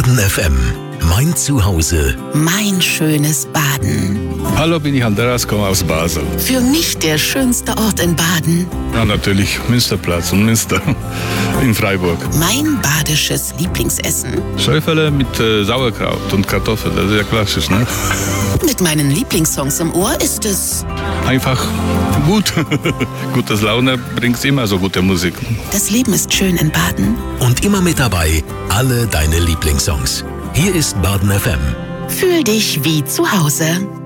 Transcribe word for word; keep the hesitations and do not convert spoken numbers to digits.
Baden F M. Mein Zuhause. Mein schönes Baden. Hallo, bin ich Andreas, komme aus Basel. Für mich der schönste Ort in Baden. Ja, natürlich Münsterplatz und Münster in Freiburg. Mein badisches Lieblingsessen. Schäufele mit äh, Sauerkraut und Kartoffeln, das ist ja klassisch, ne? Mit meinen Lieblingssongs im Ohr ist es einfach gut. Gutes Laune bringt immer so gute Musik. Das Leben ist schön in Baden. Und immer mit dabei alle deine Lieblingssongs. Hier ist Baden F M. Fühl dich wie zu Hause.